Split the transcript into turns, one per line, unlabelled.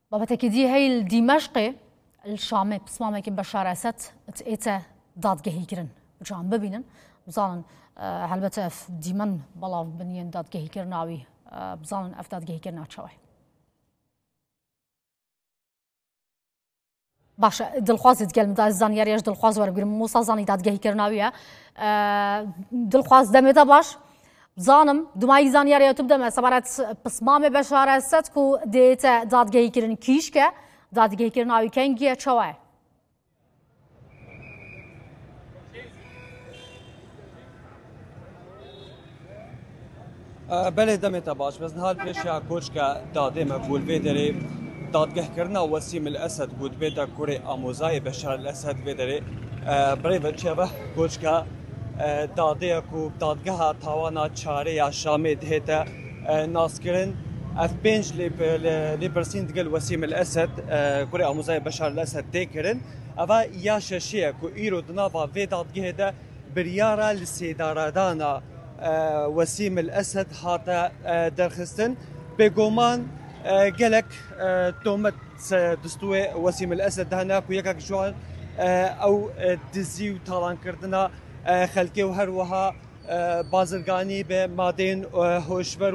بابەتێکی هەیل دیمەشقێ الشامێ پسمامێکی بەشار ئەسەد ئێتە دادگەهیکردن بجان ببینن بزانن هەلبەتە ئەف دیمەن بەڵاو بنیەن دادگەهیکردناوی بزانن ئەف دادگەهیکردنا چاوە باشە دڵخوازت گەلمدا زانیاریەش دڵخواز وەربگرم موسا زانی دادگەهیکردناویە دڵخواز دەمێتە باش بزانم دومایی زانیاریەوە بدەمە سەبارەت پسمامێ بەشار ئەسەد و دێتە دادگەهیکردن کیشکە دادگەهیکردناوی کەنگیە چاوە
بله دمێتە باش بەزنهال پێشیا کۆچکە دادێمە بولبێ دەرێ دادگەهکردنا وەسیم الئەسەد بود بێتە کوڕی ئامۆزای بەشار الئەسەد بێ دەرێ بڕێ بەچێبە کۆچکە دادەیەک و دادگەها تاوانا چارەیە شامێ دهێتە ناسکردن ئەف پێنج لێپرسین دگەل وەسیم الئەسەد کوڕی ئامۆزای بەشار الئەسەد تێکردن ئەڤە یا شەشەیەک و ئیرۆ دناڤا vê دادگەهێدا biryara li sêdaredana وەسیم الئەسەد هاتە دەرخستن بێگومان gelek تۆمەت distûyê وەسیم الئەسەد هەنا ku yekek ji wan ew dizî û talankirina xelkê û her wiha bazirganî bi madeyên hoşber